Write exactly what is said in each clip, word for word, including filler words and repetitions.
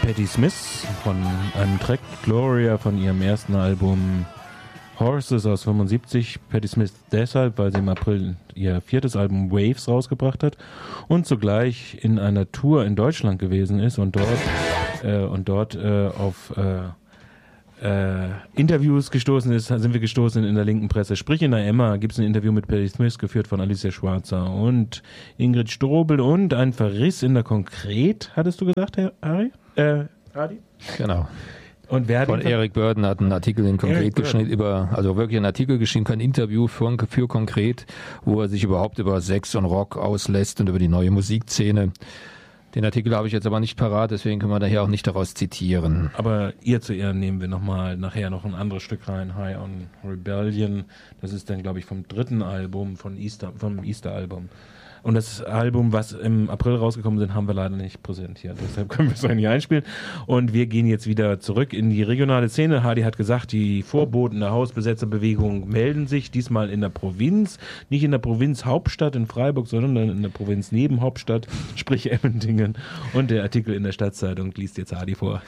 Patti Smith von einem Track Gloria von ihrem ersten Album Horses aus fünfundsiebzig. Patti Smith deshalb, weil sie im April ihr viertes Album Waves rausgebracht hat und zugleich in einer Tour in Deutschland gewesen ist und dort äh, und dort äh, auf äh, äh, Interviews gestoßen ist, sind wir gestoßen in der linken Presse. Sprich, in der Emma gibt es ein Interview mit Patti Smith, geführt von Alicia Schwarzer und Ingrid Strobel und ein Verriss in der Konkret, hattest du gesagt, Herr Ari? Äh, Adi? Genau. Und wer hat Von Eric Burden hat einen Artikel in Konkret geschrieben, über, also wirklich einen Artikel geschrieben, kein Interview für, für Konkret, wo er sich überhaupt über Sex und Rock auslässt und über die neue Musikszene. Den Artikel habe ich jetzt aber nicht parat, deswegen können wir daher auch nicht daraus zitieren. Aber ihr zu Ehren nehmen wir nochmal nachher noch ein anderes Stück rein, High on Rebellion. Das ist dann, glaube ich, vom dritten Album, von Easter, vom Easter-Album. Und das Album, was im April rausgekommen sind, haben wir leider nicht präsentiert. Deshalb können wir es nicht einspielen. Und wir gehen jetzt wieder zurück in die regionale Szene. Hadi hat gesagt, die Vorboten der Hausbesetzerbewegung melden sich diesmal in der Provinz. Nicht in der Provinzhauptstadt in Freiburg, sondern in der Provinznebenhauptstadt, sprich Emmendingen. Und der Artikel in der Stadtzeitung liest jetzt Hadi vor.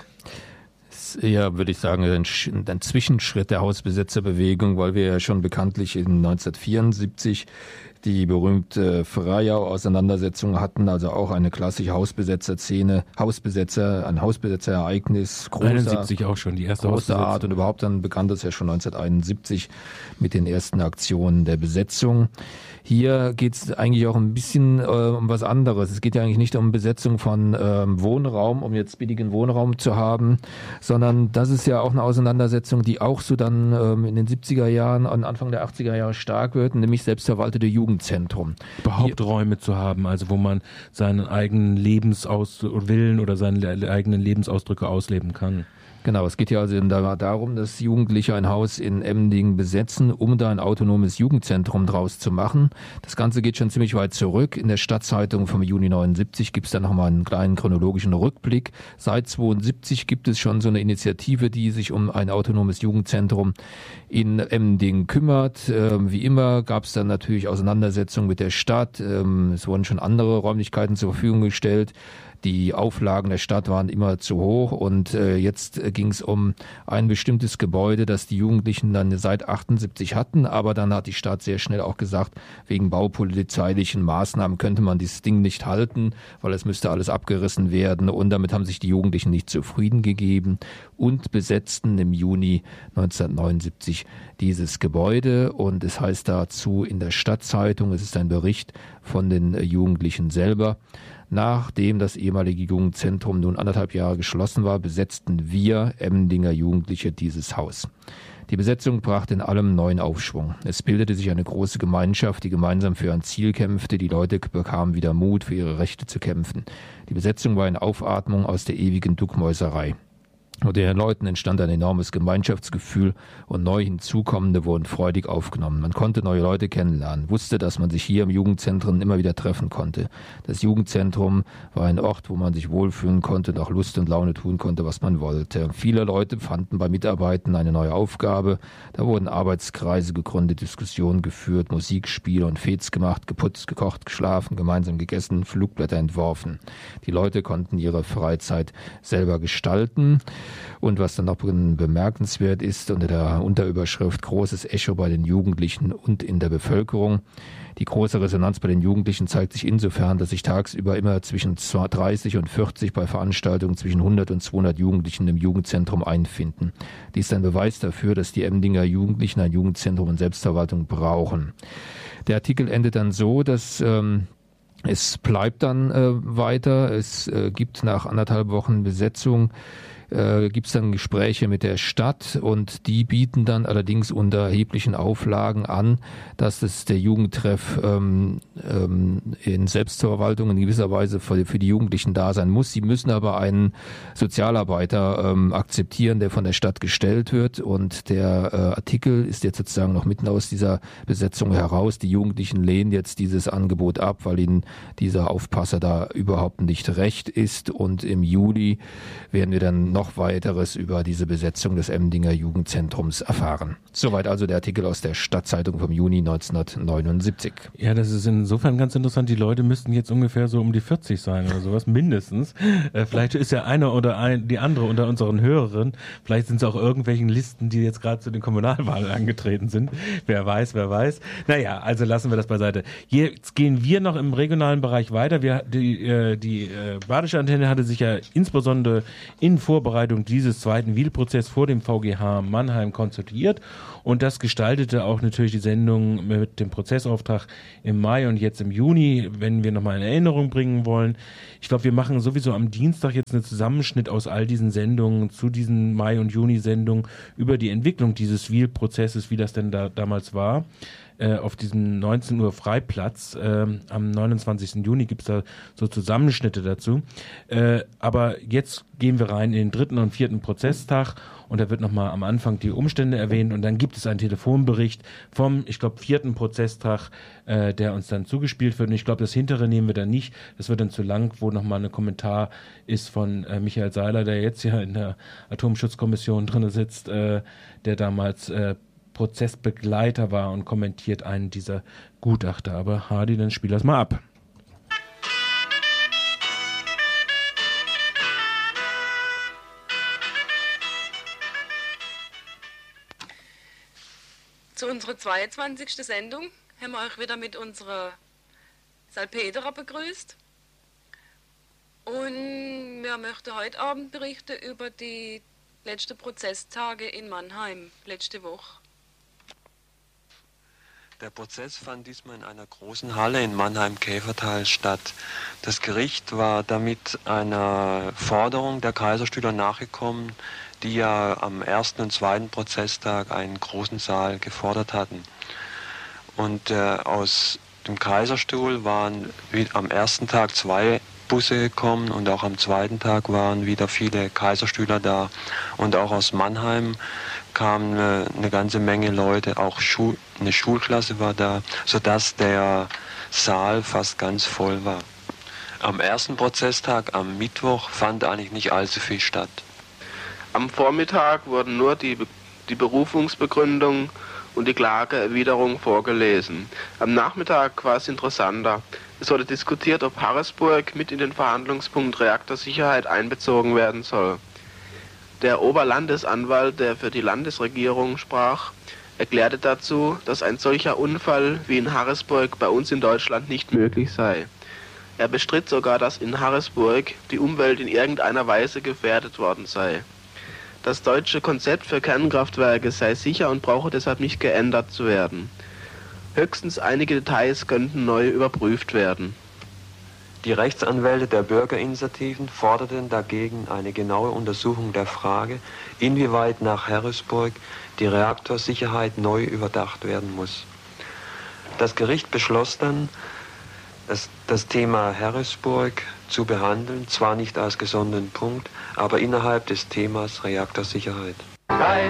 Ja, würde ich sagen, ein, ein Zwischenschritt der Hausbesetzerbewegung, weil wir ja schon bekanntlich in neunzehnhundertvierundsiebzig die berühmte Freiau-Auseinandersetzung hatten, also auch eine klassische Hausbesetzer-Szene, Hausbesetzer, ein Hausbesetzerereignis, großer, einundsiebzig auch schon, die erste großer Art und überhaupt dann begann das ja schon neunzehnhunderteinundsiebzig mit den ersten Aktionen der Besetzung. Hier geht es eigentlich auch ein bisschen äh, um was anderes. Es geht ja eigentlich nicht um Besetzung von ähm, Wohnraum, um jetzt billigen Wohnraum zu haben, sondern das ist ja auch eine Auseinandersetzung, die auch so dann ähm, in den siebziger Jahren, Anfang der achtziger Jahre stark wird, nämlich selbstverwaltete Jugendzentrum. Überhaupt Hier, Räume zu haben, also wo man seinen eigenen Lebenswillen oder seine eigenen Lebensausdrücke ausleben kann. Genau, es geht ja also darum, dass Jugendliche ein Haus in Emmendingen besetzen, um da ein autonomes Jugendzentrum draus zu machen. Das Ganze geht schon ziemlich weit zurück. In der Stadtzeitung vom Juni neunundsiebzig gibt es da nochmal einen kleinen chronologischen Rückblick. Seit zweiundsiebzig gibt es schon so eine Initiative, die sich um ein autonomes Jugendzentrum in Emmendingen kümmert. Ähm, wie immer gab es dann natürlich Auseinandersetzungen mit der Stadt. Ähm, es wurden schon andere Räumlichkeiten zur Verfügung gestellt. Die Auflagen der Stadt waren immer zu hoch und äh, jetzt äh, ging es um ein bestimmtes Gebäude, das die Jugendlichen dann seit achtundsiebzig hatten, aber dann hat die Stadt sehr schnell auch gesagt, wegen baupolizeilichen Maßnahmen könnte man dieses Ding nicht halten, weil es müsste alles abgerissen werden und damit haben sich die Jugendlichen nicht zufrieden gegeben und besetzten im Juni neunzehnhundertneunundsiebzig dieses Gebäude und es heißt dazu in der Stadtzeitung, es ist ein Bericht von den äh, Jugendlichen selber. Nachdem das ehemalige Jugendzentrum nun anderthalb Jahre geschlossen war, besetzten wir Emmendinger Jugendliche dieses Haus. Die Besetzung brachte in allem neuen Aufschwung. Es bildete sich eine große Gemeinschaft, die gemeinsam für ein Ziel kämpfte. Die Leute bekamen wieder Mut, für ihre Rechte zu kämpfen. Die Besetzung war eine Aufatmung aus der ewigen Duckmäuserei. Unter den Leuten entstand ein enormes Gemeinschaftsgefühl und neu Hinzukommende wurden freudig aufgenommen. Man konnte neue Leute kennenlernen, wusste, dass man sich hier im Jugendzentrum immer wieder treffen konnte. Das Jugendzentrum war ein Ort, wo man sich wohlfühlen konnte und auch Lust und Laune tun konnte, was man wollte. Viele Leute fanden beim Mitarbeiten eine neue Aufgabe. Da wurden Arbeitskreise gegründet, Diskussionen geführt, Musikspiele und Fets gemacht, geputzt, gekocht, geschlafen, gemeinsam gegessen, Flugblätter entworfen. Die Leute konnten ihre Freizeit selber gestalten. Und was dann noch bemerkenswert ist, unter der Unterüberschrift großes Echo bei den Jugendlichen und in der Bevölkerung. Die große Resonanz bei den Jugendlichen zeigt sich insofern, dass sich tagsüber immer zwischen dreißig und vierzig bei Veranstaltungen zwischen hundert und zweihundert Jugendlichen im Jugendzentrum einfinden. Dies ist ein Beweis dafür, dass die Emmendinger Jugendlichen ein Jugendzentrum und Selbstverwaltung brauchen. Der Artikel endet dann so, dass ähm, es bleibt dann äh, weiter. Es äh, gibt nach anderthalb Wochen Besetzung Äh, gibt es dann Gespräche mit der Stadt und die bieten dann allerdings unter erheblichen Auflagen an, dass es der Jugendtreff ähm, ähm, in Selbstverwaltung in gewisser Weise für, für die Jugendlichen da sein muss. Sie müssen aber einen Sozialarbeiter ähm, akzeptieren, der von der Stadt gestellt wird und der äh, Artikel ist jetzt sozusagen noch mitten aus dieser Besetzung heraus. Die Jugendlichen lehnen jetzt dieses Angebot ab, weil ihnen dieser Aufpasser da überhaupt nicht recht ist und im Juli werden wir dann noch noch weiteres über diese Besetzung des Emdinger Jugendzentrums erfahren. Soweit also der Artikel aus der Stadtzeitung vom Juni neunzehnhundertneunundsiebzig. Ja, das ist insofern ganz interessant. Die Leute müssten jetzt ungefähr so um die vierzig sein oder sowas, mindestens. Äh, vielleicht ist ja einer oder ein, die andere unter unseren Hörern. Vielleicht sind es auch irgendwelchen Listen, die jetzt gerade zu den Kommunalwahlen angetreten sind. Wer weiß, wer weiß. Naja, also lassen wir das beiseite. Jetzt gehen wir noch im regionalen Bereich weiter. Wir, die äh, die äh, Badische Antenne hatte sich ja insbesondere in Vorbereitung dieses zweiten Wiel-Prozess vor dem V G H Mannheim konstituiert. Und das gestaltete auch natürlich die Sendung mit dem Prozessauftrag im Mai und jetzt im Juni, wenn wir nochmal in Erinnerung bringen wollen. Ich glaube, wir machen sowieso am Dienstag jetzt einen Zusammenschnitt aus all diesen Sendungen zu diesen Mai- und Juni-Sendungen über die Entwicklung dieses Wiel-Prozesses, wie das denn da damals war. Auf diesem neunzehn Uhr Freiplatz. Äh, am neunundzwanzigsten Juni gibt es da so Zusammenschnitte dazu. Äh, aber jetzt gehen wir rein in den dritten und vierten Prozesstag und da wird nochmal am Anfang die Umstände erwähnt und dann gibt es einen Telefonbericht vom, ich glaube, vierten Prozesstag, äh, der uns dann zugespielt wird. Und ich glaube, das hintere nehmen wir dann nicht. Das wird dann zu lang, wo nochmal ein Kommentar ist von äh, Michael Seiler, der jetzt ja in der Atomschutzkommission drin sitzt, äh, der damals äh, Prozessbegleiter war und kommentiert einen dieser Gutachter. Aber Hardy, dann spiel das mal ab. Zu unserer zweiundzwanzigsten Sendung haben wir euch wieder mit unserer Salpeterer begrüßt. Und wir möchten heute Abend berichten über die letzten Prozesstage in Mannheim, letzte Woche. Der Prozess fand diesmal in einer großen Halle in Mannheim-Käfertal statt. Das Gericht war damit einer Forderung der Kaiserstühler nachgekommen, die ja am ersten und zweiten Prozesstag einen großen Saal gefordert hatten. Und äh, aus dem Kaiserstuhl waren wie am ersten Tag zwei Busse gekommen und auch am zweiten Tag waren wieder viele Kaiserstühler da. Und auch aus Mannheim kamen eine, eine ganze Menge Leute, auch Schul, eine Schulklasse war da, sodass der Saal fast ganz voll war. Am ersten Prozesstag, am Mittwoch, fand eigentlich nicht allzu viel statt. Am Vormittag wurden nur die, die Berufungsbegründung und die Klageerwiderung vorgelesen. Am Nachmittag war es interessanter. Es wurde diskutiert, ob Harrisburg mit in den Verhandlungspunkt Reaktorsicherheit einbezogen werden soll. Der Oberlandesanwalt, der für die Landesregierung sprach, erklärte dazu, dass ein solcher Unfall wie in Harrisburg bei uns in Deutschland nicht möglich sei. Er bestritt sogar, dass in Harrisburg die Umwelt in irgendeiner Weise gefährdet worden sei. Das deutsche Konzept für Kernkraftwerke sei sicher und brauche deshalb nicht geändert zu werden. Höchstens einige Details könnten neu überprüft werden. Die Rechtsanwälte der Bürgerinitiativen forderten dagegen eine genaue Untersuchung der Frage, inwieweit nach Harrisburg die Reaktorsicherheit neu überdacht werden muss. Das Gericht beschloss dann, das, das Thema Harrisburg zu behandeln, zwar nicht als gesonderten Punkt, aber innerhalb des Themas Reaktorsicherheit.